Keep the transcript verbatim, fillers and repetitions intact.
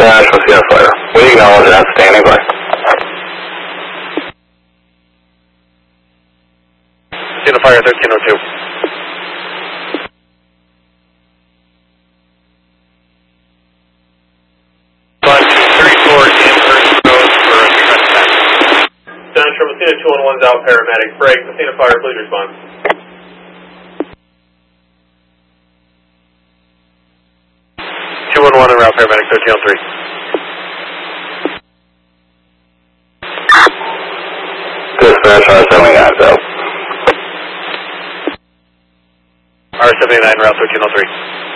Dispatch, we'll see that fire. We acknowledge that, standing by. Scene of fire, thirteen oh two. Bus thirty-four Amherst Road for a trust attack. Central, Messina two one one's out, paramedic. Break, Messina fire, please respond. two one one en route, paramedic, thirteen oh three. Dispatch, R seventy-nine, out. R seventy-nine, route thirteen oh three.